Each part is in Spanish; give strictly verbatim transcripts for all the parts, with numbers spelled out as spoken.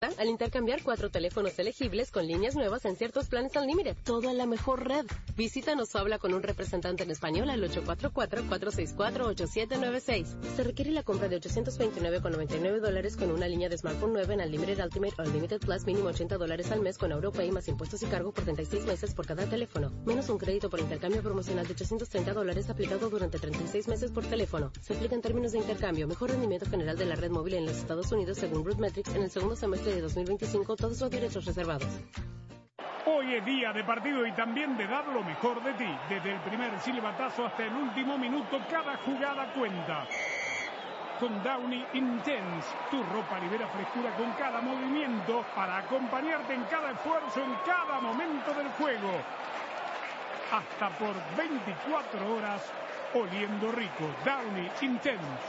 Al intercambiar cuatro teléfonos elegibles con líneas nuevas en ciertos planes Unlimited. Todo a la mejor red. Visítanos o habla con un representante en español al ocho cuatro cuatro, cuatro seis cuatro, ocho siete nueve seis. Se requiere la compra de ochocientos veintinueve con noventa y nueve dólares con una línea de smartphone nueva en Unlimited Ultimate o Unlimited Plus mínimo ochenta dólares al mes con AuroPay más impuestos y cargo por treinta y seis meses por cada teléfono. Menos un crédito por intercambio promocional de ochocientos treinta dólares aplicado durante treinta y seis meses por teléfono. Se aplica en términos de intercambio. Mejor rendimiento general de la red móvil en los Estados Unidos según RootMetrics en el segundo semestre de dos mil veinticinco. Todos los derechos reservados. Hoy es día de partido y también de dar lo mejor de ti. Desde el primer silbatazo hasta el último minuto, cada jugada cuenta. Con Downy Intense, tu ropa libera frescura con cada movimiento para acompañarte en cada esfuerzo, en cada momento del juego. Hasta por veinticuatro horas, oliendo rico. Downy Intense.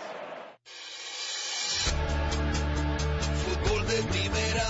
Fútbol de primera.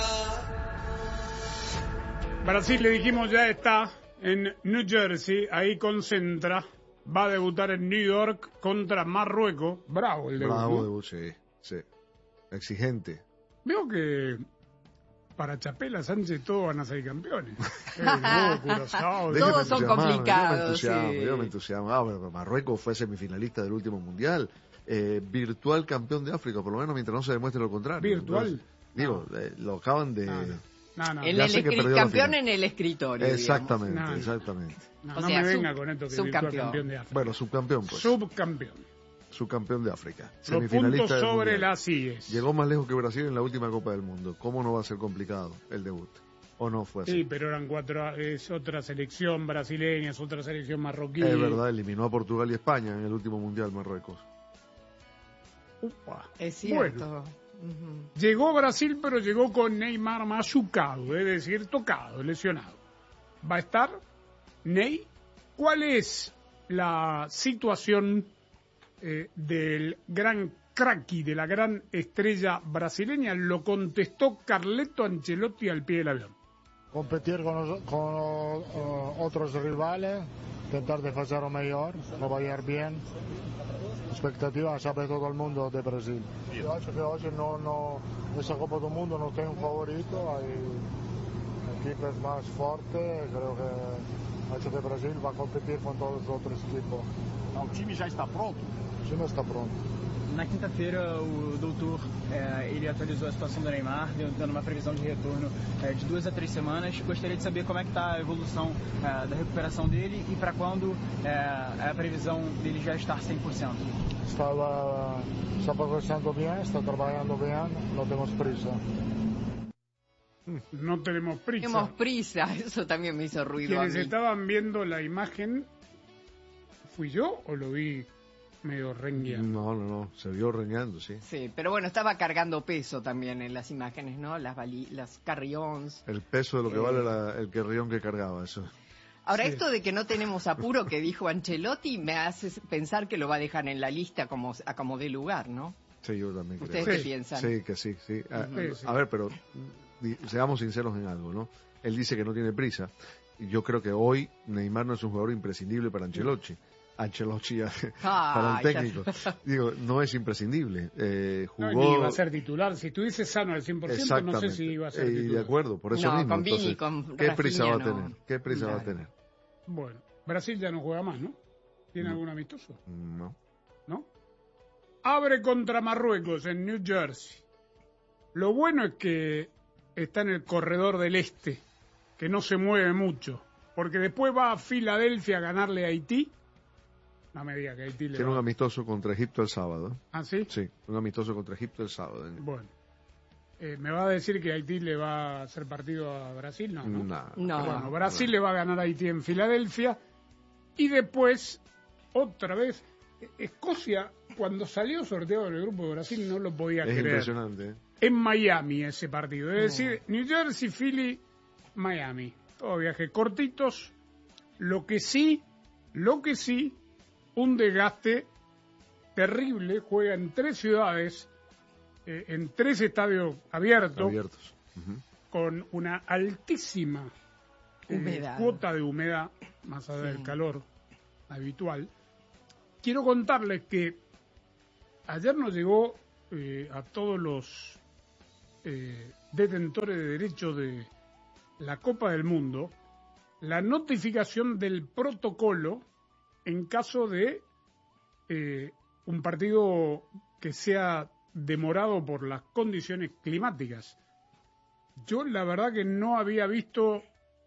Brasil, le dijimos, ya está en New Jersey, ahí concentra, va a debutar en New York contra Marruecos. Bravo el debut. Bravo ¿no? debut, sí, sí. Exigente. Veo que para Chapela Sánchez todos van a ser campeones. Eh, no, Curazao, Todos son complicados, Yo me entusiasmo, sí. yo me entusiasmo. Ah, pero Marruecos fue semifinalista del último mundial, eh, virtual campeón de África, por lo menos mientras no se demuestre lo contrario. ¿Virtual? Entonces, digo, No. eh, lo acaban de... No, no. No, no, En Ya el sé que escri- perdió la campeón final. en el escritorio. Exactamente, No, no. exactamente. no, o no sea, me venga sub- con esto que subcampeón. virtual campeón de África. Bueno, subcampeón, pues. Subcampeón. Subcampeón de África. Los Semifinalista puntos del sobre mundial. las IES. Llegó más lejos que Brasil en la última Copa del Mundo. ¿Cómo no va a ser complicado el debut? ¿O no fue así? Sí, pero eran cuatro, es otra selección brasileña, es otra selección marroquí. Es verdad, eliminó a Portugal y España en el último mundial Marruecos. Upa. Es cierto. Bueno, Ujú. llegó Brasil, pero llegó con Neymar machucado, es decir, tocado, lesionado. ¿Va a estar Ney? ¿Cuál es la situación eh, del gran cracky, de la gran estrella brasileña? Lo contestó Carleto Ancelotti al pie del avión. Competir con, os- con uh, otros rivales, tentar de hacer lo mejor, trabajar bien. Expectativa sabe todo el mundo de Brasil. Yo creo que hoy no, no, esa Copa del Mundo no tiene un favorito, hay equipos más fuertes, creo que acho que Brasil va a competir con todos los otros equipos. O time já está pronto? O time está pronto. Na quinta-feira, o doutor, é, ele atualizou a situação do Neymar, deu- dando uma previsão de retorno é, de duas a três semanas. Gostaria de saber como é que está a evolução é, da recuperação dele e para quando é, é a previsão dele já estar cem por cento. Estaba, está progresando bien, está trabajando bien, no tenemos prisa. No tenemos prisa. Tenemos prisa, eso también me hizo ruido a Quienes mí. estaban viendo la imagen, ¿fui yo o lo vi medio rengueando? No, no, no, se vio reñando, sí. Sí, pero bueno, estaba cargando peso también en las imágenes, ¿no? Las, bali- las carrions. El peso de lo que Eh. vale la- el querrión que cargaba, eso. Ahora, Sí. esto de que no tenemos apuro que dijo Ancelotti me hace pensar que lo va a dejar en la lista como a como dé lugar, ¿no? Sí, yo también creo. ¿Ustedes Sí. qué piensan? Sí, que sí, sí. A, Sí, sí. a ver, pero di- seamos sinceros en algo, ¿no? Él dice que no tiene prisa. Y yo creo que hoy Neymar no es un jugador imprescindible para Ancelotti. Ancelotti ya- para Ay, el técnico. Digo, no es imprescindible. Eh, No, jugó... ni iba a ser titular. Si estuviese sano al cien por ciento, no sé si iba a ser Eh, titular. de acuerdo, por eso No, mismo. con Vini, Entonces, con ¿qué prisa va a Rafinha, no. tener? ¿Qué prisa va a Claro. tener? Bueno, Brasil ya no juega más, ¿no? ¿Tiene No. algún amistoso? No. ¿No? Abre contra Marruecos en New Jersey. Lo bueno es que está en el corredor del este, que no se mueve mucho, porque después va a Filadelfia a ganarle a Haití. No me diga que Haití le Tiene va. un amistoso contra Egipto el sábado. ¿Ah, sí? Sí, un amistoso contra Egipto el sábado. Bueno. Eh, ¿Me va a decir que Haití le va a hacer partido a Brasil? No, ¿no? Nah. No. Bueno, Brasil le va a ganar a Haití en Filadelfia. Y después, otra vez, eh, Escocia, cuando salió sorteado del grupo de Brasil, no lo podía Es creer. impresionante, ¿eh? En Miami ese partido. Es decir, New Jersey, Philly, Miami. Todos viajes cortitos. Lo que sí, lo que sí, un desgaste terrible. Juega en tres ciudades, eh, en tres estadios abiertos, Abiertos. Ujú. con una altísima eh, Humedad. cuota de humedad, más allá del calor habitual. Quiero contarles que ayer nos llegó eh, a todos los eh, detentores de derechos de la Copa del Mundo la notificación del protocolo en caso de eh, un partido que sea demorado por las condiciones climáticas. Yo la verdad que no había visto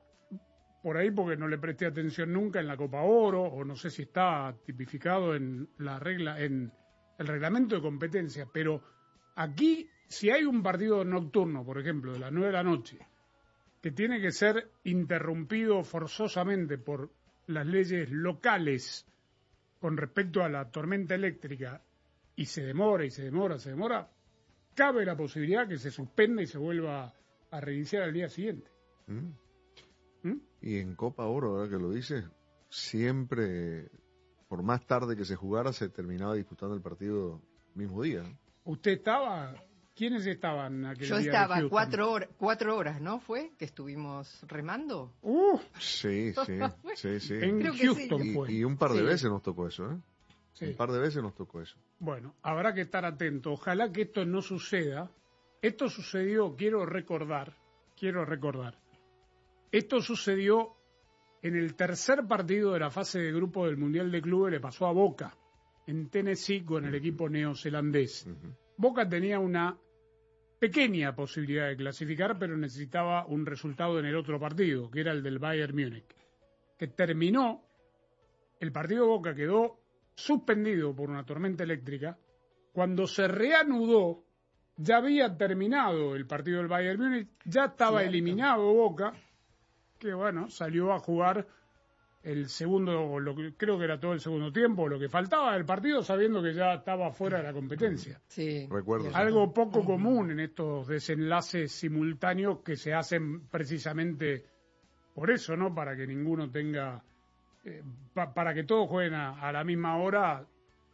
por ahí, porque no le presté atención nunca, en la Copa Oro, o no sé si está tipificado en la regla, en el reglamento de competencia, pero aquí, si hay un partido nocturno, por ejemplo, de las nueve de la noche, que tiene que ser interrumpido forzosamente por las leyes locales con respecto a la tormenta eléctrica, y se demora, y se demora, se demora, cabe la posibilidad que se suspenda y se vuelva a reiniciar al día siguiente. ¿Mm? ¿Mm? Y en Copa Oro, ahora que lo dices, siempre, por más tarde que se jugara, se terminaba disputando el partido el mismo día. ¿Usted estaba? ¿Quiénes estaban aquel Yo día? estaba de cuatro horas, cuatro horas, ¿no? ¿Fue que estuvimos remando? Uh, Sí, sí, sí, sí. en Creo que Houston sí. fue. Y, y un par de Sí. veces nos tocó eso, ¿eh? Sí. Un par de veces nos tocó eso. Bueno, habrá que estar atento. Ojalá que esto no suceda. Esto sucedió, quiero recordar, quiero recordar. Esto sucedió en el tercer partido de la fase de grupo del Mundial de Clubes, le pasó a Boca, en Tennessee, con el equipo neozelandés. Uh-huh. Boca tenía una pequeña posibilidad de clasificar, pero necesitaba un resultado en el otro partido, que era el del Bayern Múnich, que terminó, el partido Boca quedó suspendido por una tormenta eléctrica. Cuando se reanudó, ya había terminado el partido del Bayern Múnich, ya estaba Cierto. eliminado Boca, que bueno, salió a jugar el segundo, lo que, creo que era todo el segundo tiempo, lo que faltaba del partido, sabiendo que ya estaba fuera de la competencia. Sí. Recuerdo. cierto. Algo poco común en estos desenlaces simultáneos que se hacen precisamente por eso, ¿no? Para que ninguno tenga, eh, pa, para que todos jueguen a, a la misma hora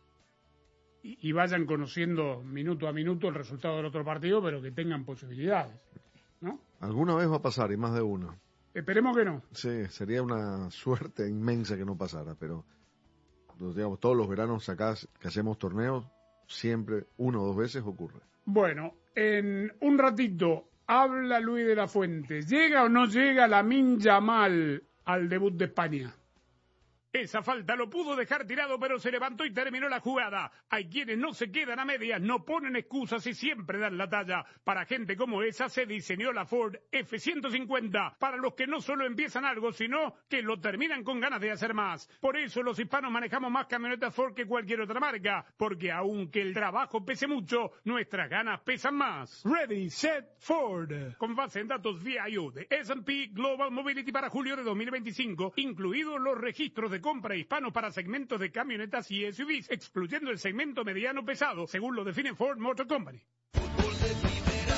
y, y vayan conociendo minuto a minuto el resultado del otro partido, pero que tengan posibilidades, ¿no? Alguna vez va a pasar, y más de una. Esperemos que no. Sí, sería una suerte inmensa que no pasara, pero digamos, todos los veranos acá que hacemos torneos, siempre una o dos veces ocurre. Bueno, en un ratito habla Luis de la Fuente. ¿Llega o no llega Lamine Yamal al debut de España? Esa falta lo pudo dejar tirado, pero se levantó y terminó la jugada. Hay quienes no se quedan a medias, no ponen excusas y siempre dan la talla. Para gente como esa se diseñó la Ford F ciento cincuenta, para los que no solo empiezan algo, sino que lo terminan con ganas de hacer más. Por eso los hispanos manejamos más camionetas Ford que cualquier otra marca, porque aunque el trabajo pese mucho, nuestras ganas pesan más. Ready, Set, Ford. Con base en datos V I U de S and P Global Mobility para julio de dos mil veinticinco, incluidos los registros de compra hispanos para segmentos de camionetas y S U Vs, excluyendo el segmento mediano pesado, según lo define Ford Motor Company. Fútbol de primera.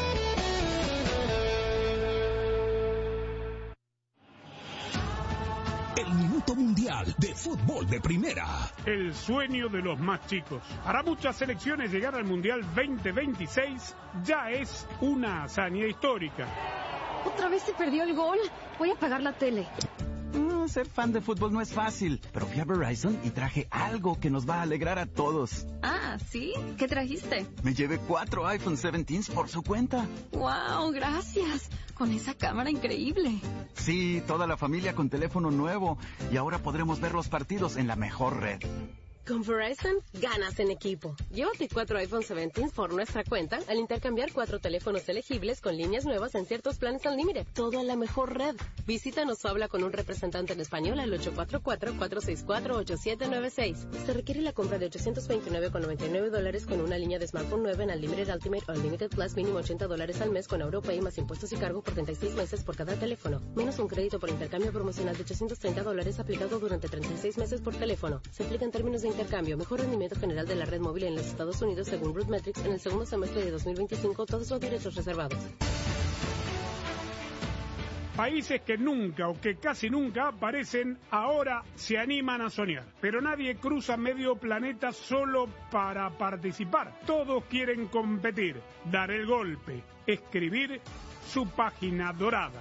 El Minuto Mundial de Fútbol de Primera. El sueño de los más chicos. Para muchas selecciones llegar al Mundial veinte veintiséis ya es una hazaña histórica. ¿Otra vez se perdió el gol? Voy a apagar la tele. Mm, ser fan de fútbol no es fácil, pero fui a Verizon y traje algo que nos va a alegrar a todos. Ah, ¿sí? ¿Qué trajiste? Me llevé cuatro iPhone diecisiete por su cuenta. ¡Wow! Gracias. Con esa cámara increíble. Sí, toda la familia con teléfono nuevo. Y ahora podremos ver los partidos en la mejor red. Con Verizon, ganas en equipo. Llévate cuatro iPhone diecisiete por nuestra cuenta al intercambiar cuatro teléfonos elegibles con líneas nuevas en ciertos planes Unlimited. Todo a la mejor red. Visítanos o habla con un representante en español al ocho cuatro cuatro, cuatro seis cuatro, ocho siete nueve seis. Se requiere la compra de ochocientos veintinueve con noventa y nueve dólares con una línea de smartphone nueva en Unlimited Ultimate o Unlimited Plus, mínimo ochenta dólares al mes con AuroPay más impuestos y cargo por treinta y seis meses por cada teléfono. Menos un crédito por intercambio promocional de ochocientos treinta dólares aplicado durante treinta y seis meses por teléfono. Se aplica en términos de intercambio. Mejor rendimiento general de la red móvil en los Estados Unidos según RootMetrics en el segundo semestre de dos mil veinticinco. Todos los derechos reservados. Países que nunca o que casi nunca aparecen, ahora se animan a soñar. Pero nadie cruza medio planeta solo para participar. Todos quieren competir, dar el golpe, escribir su página dorada.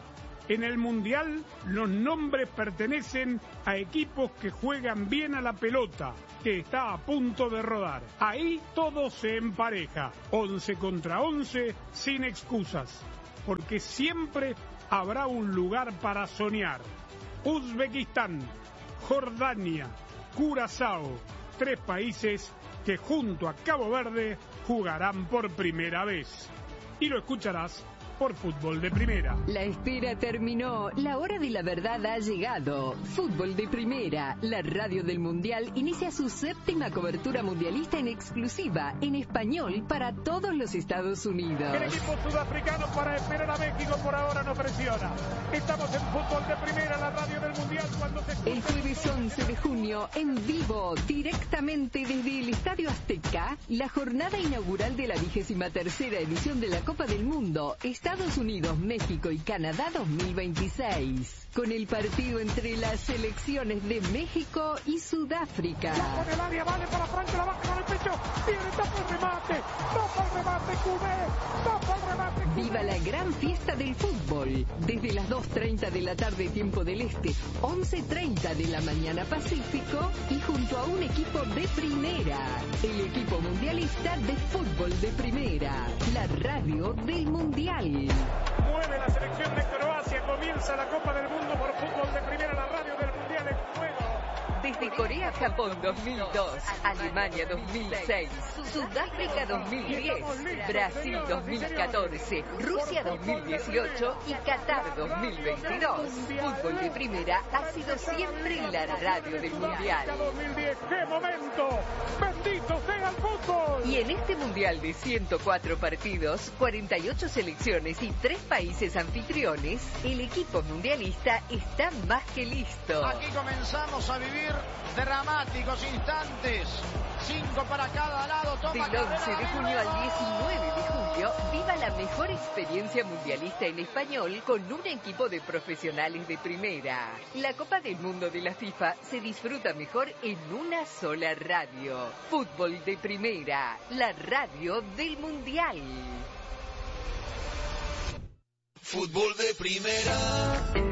En el Mundial, los nombres pertenecen a equipos que juegan bien a la pelota, que está a punto de rodar. Ahí todo se empareja, once contra once, sin excusas, porque siempre habrá un lugar para soñar. Uzbekistán, Jordania, Curazao, tres países que junto a Cabo Verde jugarán por primera vez. Y lo escucharás por Fútbol de Primera. La espera terminó, la hora de la verdad ha llegado. Fútbol de Primera, la radio del Mundial, inicia su séptima cobertura mundialista en exclusiva, en español, para todos los Estados Unidos. El equipo sudafricano para esperar a México por ahora no presiona. Estamos en Fútbol de Primera, la radio del Mundial, cuando se... El jueves once de junio, en vivo, directamente desde el Estadio Azteca, la jornada inaugural de la vigésima tercera edición de la Copa del Mundo, Estados Unidos, México y Canadá dos mil veintiséis. Con el partido entre las selecciones de México y Sudáfrica. La pone el área, vale para Franco, la baja con el pecho. Viene, tapa el remate. Tapa el remate, Cubé. Tapa el remate, Cubé. Viva la gran fiesta del fútbol. Desde las dos treinta de la tarde, tiempo del Este, once treinta de la mañana Pacífico, y junto a un equipo de primera. El equipo mundialista de Fútbol de Primera. La radio del Mundial. Mueve la selección de Croacia, comienza la Copa del Mundo por Fútbol de Primera, la radio del Mundial en juego. Desde Corea-Japón dos mil dos, Alemania dos mil seis, Sudáfrica dos mil diez, Brasil dos mil catorce, Rusia dos mil dieciocho y Qatar dos mil veintidós. Fútbol de Primera ha sido siempre la radio del Mundial. dos mil diez, ¡qué momento! ¡Bendito sea el fútbol! Y en este Mundial de ciento cuatro partidos, cuarenta y ocho selecciones y tres países anfitriones, el equipo mundialista está más que listo. Aquí comenzamos a vivir dramáticos instantes. Cinco para cada lado. Toma Del once de junio al diecinueve de julio, viva la mejor experiencia mundialista en español con un equipo de profesionales de primera. La Copa del Mundo de la FIFA se disfruta mejor en una sola radio. Fútbol de Primera, la radio del Mundial. Fútbol de Primera.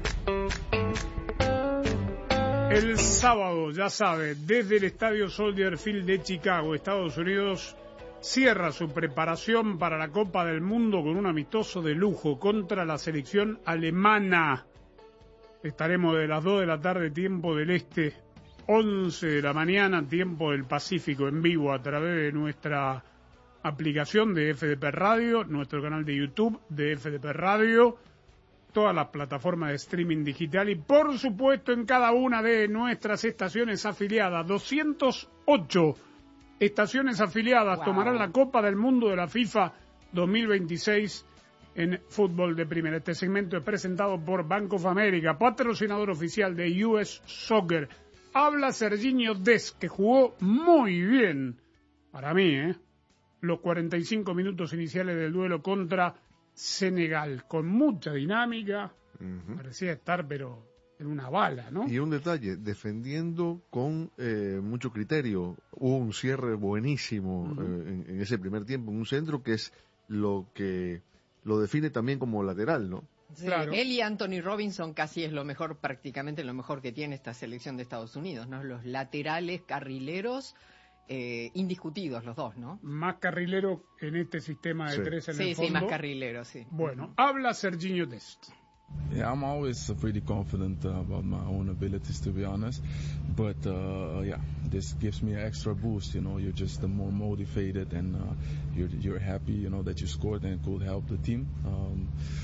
El sábado, ya sabe, desde el Estadio Soldier Field de Chicago, Estados Unidos, cierra su preparación para la Copa del Mundo con un amistoso de lujo contra la selección alemana. Estaremos de las dos de la tarde, tiempo del Este, once de la mañana, tiempo del Pacífico, en vivo a través de nuestra aplicación de F D P Radio, nuestro canal de YouTube de F D P Radio, todas las plataformas de streaming digital y por supuesto en cada una de nuestras estaciones afiliadas. doscientas ocho estaciones afiliadas wow. Tomarán la Copa del Mundo de la FIFA dos mil veintiséis en Fútbol de Primera. Este segmento es presentado por Bank of America, patrocinador oficial de U S Soccer. Habla Sergiño Dest, que jugó muy bien, para mí, ¿eh? los cuarenta y cinco minutos iniciales del duelo contra Senegal, con mucha dinámica, uh-huh. parecía estar pero en una bala, ¿no? Y un detalle, defendiendo con eh, mucho criterio, hubo un cierre buenísimo uh-huh. eh, en, en ese primer tiempo, en un centro que es lo que lo define también como lateral, ¿no? Sí, claro. Él y Anthony Robinson casi es lo mejor, prácticamente lo mejor que tiene esta selección de Estados Unidos, ¿no? Los laterales, carrileros, Eh, indiscutidos los dos, ¿no? Más carrilero en este sistema de sí. tres en sí, el fondo. Sí, más carrilero, sí. Bueno, habla Sergiño Dest. Yeah, I'm always uh, pretty confident uh, about my own abilities, to be honest. But uh, yeah, this gives me an extra boost. You know, you're just uh, more motivated, and uh, you're you're happy. You know that you scored and could help the team. Um,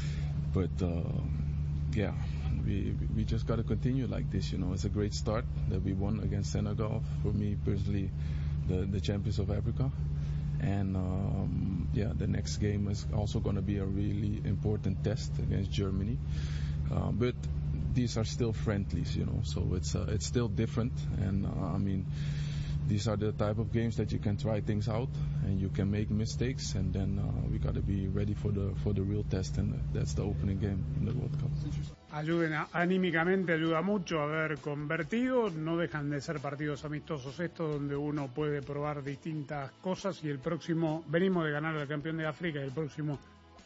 but uh, yeah. We we just got to continue like this, you know. It's a great start that we won against Senegal. For me personally, the the champions of Africa, and um, yeah, the next game is also going to be a really important test against Germany. Uh, but these are still friendlies, you know, so it's uh, it's still different, and uh, I mean, these are the type of games that you can try things out and you can make mistakes, and then uh, we got to be ready for the for the real test, and that's the opening game in the World Cup. Ayuden a, anímicamente, ayuda mucho haber convertido, no dejan de ser partidos amistosos estos donde uno puede probar distintas cosas, y el próximo, venimos de ganar al campeón de África y el próximo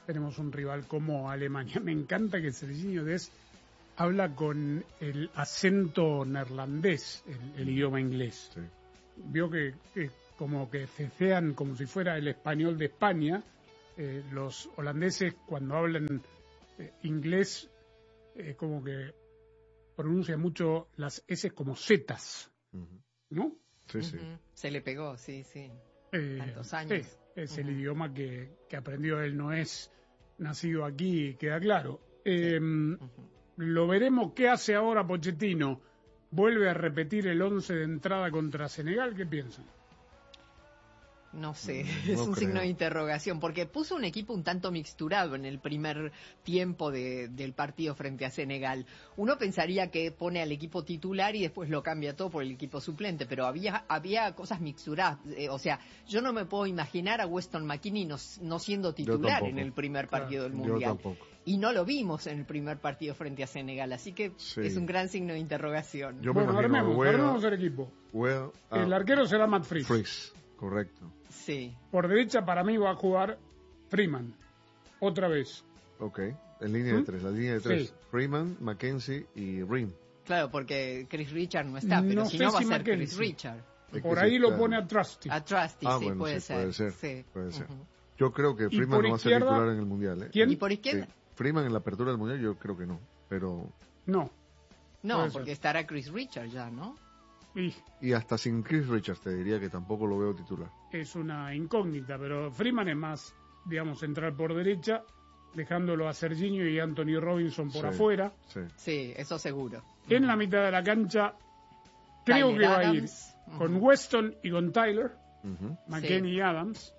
tenemos un rival como Alemania. Me encanta que Serginho Dest habla con el acento neerlandés, el, el idioma inglés. Sí. Vio que, que como que cecean como si fuera el español de España. Eh, los holandeses cuando hablan eh, inglés eh, como que pronuncian mucho las S como zetas, uh-huh. ¿no? Sí, sí. Uh-huh. Se le pegó, sí, sí. Eh, Tantos años. Sí, es uh-huh. el idioma que, que aprendió él, no es nacido aquí, queda claro. Eh, sí. uh-huh. Lo veremos qué hace ahora Pochettino. ¿Vuelve a repetir el once de entrada contra Senegal? ¿Qué piensan? No sé, no es un creo. signo de interrogación, porque puso un equipo un tanto mixturado en el primer tiempo de, del partido frente a Senegal. Uno pensaría que pone al equipo titular y después lo cambia todo por el equipo suplente, pero había había cosas mixturadas. Eh, o sea, yo no me puedo imaginar a Weston McKennie no, no siendo titular en el primer partido claro, del Mundial. Yo tampoco. Y no lo vimos en el primer partido frente a Senegal, así que sí. es un gran signo de interrogación. Yo bueno, armemos, Wea, armemos el equipo. Wea, uh, el arquero será Matt Fries. Fries, correcto. Sí. Por derecha para mí va a jugar Freeman, otra vez. Ok, en línea ¿Mm? de tres, la línea de tres. Sí. Freeman, Mackenzie y Ream. Claro, porque Chris Richard no está, pero no si no va si a ser Mackenzie. Chris Richard. Es Por ahí lo pone a Trusty. A Trusty, ah, sí, bueno, puede, sí, ser. puede ser. Sí. Puede ser. Uh-huh. Yo creo que Freeman no va a ser titular en el Mundial. ¿eh? ¿Quién? ¿Y por izquierda? Sí. Freeman en la apertura del Mundial yo creo que no, pero... No. No, porque estará Chris Richard ya, ¿no? Y, y hasta sin Chris Richards te diría que tampoco lo veo titular. Es una incógnita, pero Freeman es más, digamos, central por derecha, dejándolo a Serginho y Anthony Robinson por sí, afuera. Sí. sí, eso seguro. En la mitad de la cancha, creo Tyler que va Adams. a ir uh-huh. con Weston y con Tyler, uh-huh. McKennie sí. y Adams.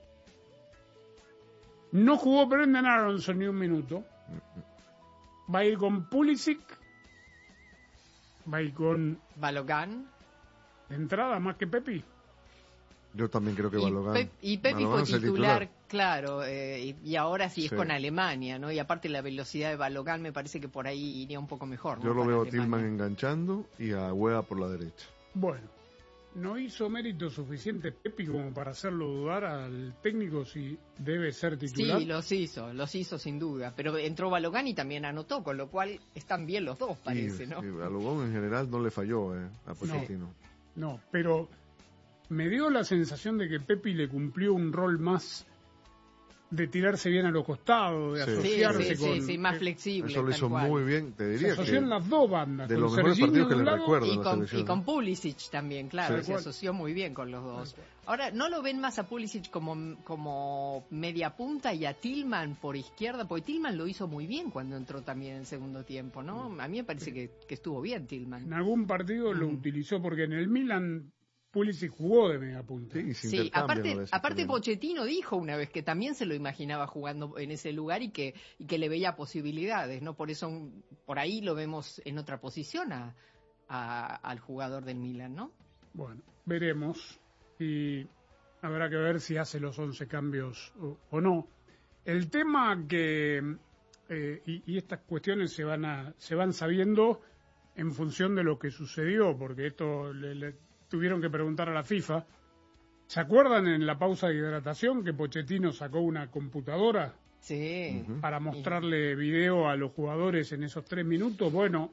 No jugó Brendan Aronson ni un minuto. Uh-huh. Va a ir con Pulisic. Va a ir con... Balogan. De entrada, más que Pepi. Yo también creo que Balogan. Pep, y Pepi Balogan fue titular, titular, claro, eh, y, y ahora sí es sí. con Alemania, ¿no? Y aparte la velocidad de Balogan me parece que por ahí iría un poco mejor, ¿no? Yo lo Para veo a Alemania. Tillman enganchando y a Wea por la derecha. Bueno, no hizo mérito suficiente Pepi como para hacerlo dudar al técnico si debe ser titular. Sí, los hizo, los hizo sin duda, pero entró Balogan y también anotó, con lo cual están bien los dos, parece, sí, ¿no? Sí, Balogan en general no le falló eh, a Pochettino. No, no, pero me dio la sensación de que Pepi le cumplió un rol más de tirarse bien a los costados, de sí. asociarse sí, sí, con... Sí, sí, más flexible. Eso lo hizo cual. muy bien, te diría. Se asoció que en las dos bandas. De con los mejores Serginho partidos que de un le lado, recuerdo Y en la con, selección. y con Pulisic también, claro, Sí. se asoció muy bien con los dos. Ahora, ¿no lo ven más a Pulisic como, como media punta y a Tillman por izquierda? Porque Tillman lo hizo muy bien cuando entró también en el segundo tiempo, ¿no? A mí me parece que, que estuvo bien Tillman. En algún partido mm. lo utilizó porque en el Milan Pulisic jugó de media punta. Sí, sí aparte, aparte Pochettino dijo una vez que también se lo imaginaba jugando en ese lugar y que, y que le veía posibilidades, ¿no? Por eso, por ahí lo vemos en otra posición a, a, al jugador del Milan, ¿no? Bueno, veremos y habrá que ver si hace los once cambios o, o no. El tema que, eh, y, y estas cuestiones se van, a, se van sabiendo en función de lo que sucedió, porque esto le, le tuvieron que preguntar a la FIFA. ¿Se acuerdan en la pausa de hidratación que Pochettino sacó una computadora sí. para mostrarle video a los jugadores en esos tres minutos? Bueno,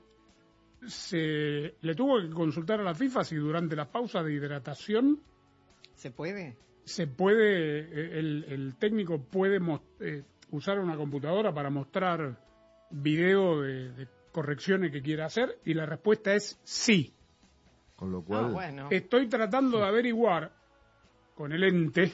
se le tuvo que consultar a la FIFA si durante la pausa de hidratación se puede se puede el, el técnico puede eh, usar una computadora para mostrar video de, de correcciones que quiera hacer, y la respuesta es sí. Con lo cual, ah, bueno. Estoy tratando de averiguar con el ente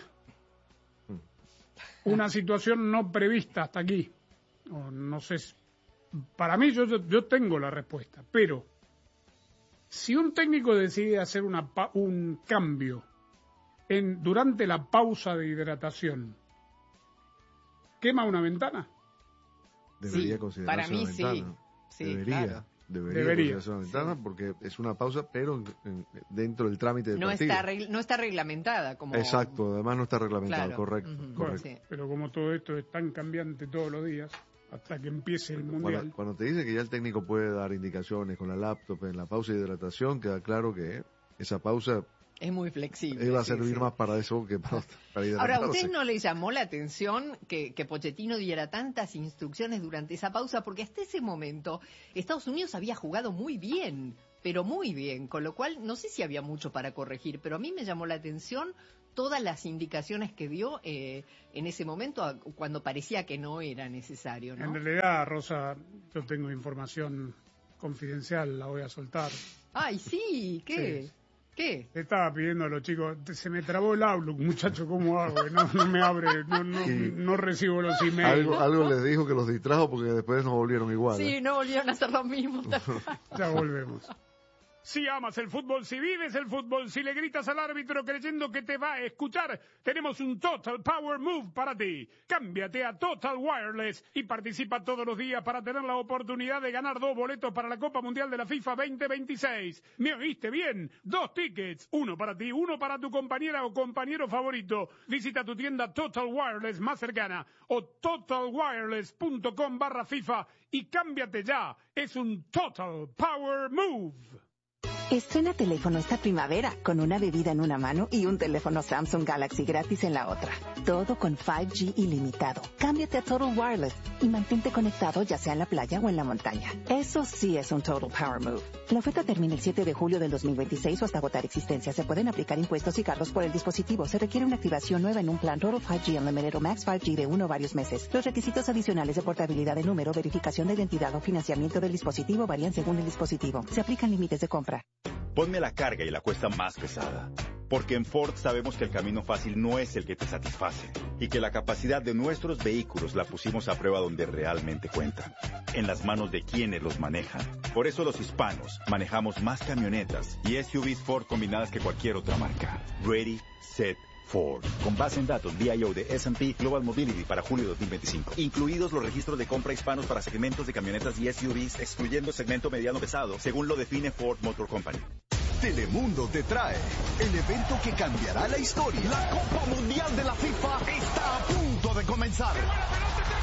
una situación no prevista hasta aquí. O no sé, para mí yo, yo tengo la respuesta, pero si un técnico decide hacer una, un cambio en, durante la pausa de hidratación, ¿quema una ventana? Debería sí, considerarse para mí una sí. ventana. Sí, debería. Claro. Debería, debería ser una ventana sí. porque es una pausa, pero en, en, dentro del trámite del no partido. Está no está reglamentada. Como... Exacto, además no está reglamentado, claro. correcto. Uh-huh. correcto. Bueno, sí. Pero como todo esto es tan cambiante todos los días, hasta que empiece el Mundial. Cuando, cuando te dice que ya el técnico puede dar indicaciones con la laptop en la pausa de hidratación, queda claro que esa pausa Es muy flexible. Iba a sí, servir sí. más para eso que para, para ir Ahora, ¿a ustedes no les llamó la atención que, que Pochettino diera tantas instrucciones durante esa pausa? Porque hasta ese momento Estados Unidos había jugado muy bien, pero muy bien, con lo cual no sé si había mucho para corregir, pero a mí me llamó la atención todas las indicaciones que dio eh, en ese momento a, cuando parecía que no era necesario, ¿no? En realidad, Rosa, yo tengo información confidencial, la voy a soltar. Ay, sí, ¿qué? Sí. ¿Qué? Le estaba pidiendo a los chicos, se me trabó el Outlook, muchacho, ¿cómo hago? No, no me abre, no, no, no recibo los emails. Algo, algo les dijo que los distrajo porque después no volvieron igual. Sí, ¿eh? no volvieron a hacer lo mismo. Ya volvemos. Si amas el fútbol, si vives el fútbol, si le gritas al árbitro creyendo que te va a escuchar, tenemos un Total Power Move para ti. Cámbiate a Total Wireless y participa todos los días para tener la oportunidad de ganar dos boletos para la Copa Mundial de la FIFA veinte veintiséis. ¿Me oíste bien? Dos tickets, uno para ti, uno para tu compañera o compañero favorito. Visita tu tienda Total Wireless más cercana o totalwireless.com barra FIFA y cámbiate ya. Es un Total Power Move. Estrena teléfono esta primavera con una bebida en una mano y un teléfono Samsung Galaxy gratis en la otra. Todo con cinco G ilimitado. Cámbiate a Total Wireless y mantente conectado ya sea en la playa o en la montaña. Eso sí es un Total Power Move. La oferta termina el siete de julio del dos mil veintiséis o hasta agotar existencia. Se pueden aplicar impuestos y cargos por el dispositivo. Se requiere una activación nueva en un plan Total cinco G Unlimited o Max cinco G de uno o varios meses. Los requisitos adicionales de portabilidad de número, verificación de identidad o financiamiento del dispositivo varían según el dispositivo. Se aplican límites de compra. Ponme la carga y la cuesta más pesada. Porque en Ford sabemos que el camino fácil no es el que te satisface. Y que la capacidad de nuestros vehículos la pusimos a prueba donde realmente cuenta. En las manos de quienes los manejan. Por eso los hispanos manejamos más camionetas y S U Vs Ford combinadas que cualquier otra marca. Ready, set, Ford. Con base en datos V I O de S and P Global Mobility para julio de dos mil veinticinco. Incluidos los registros de compra hispanos para segmentos de camionetas y S U Vs, excluyendo segmento mediano pesado, según lo define Ford Motor Company. Telemundo te trae el evento que cambiará la historia. La Copa Mundial de la FIFA está a punto de comenzar.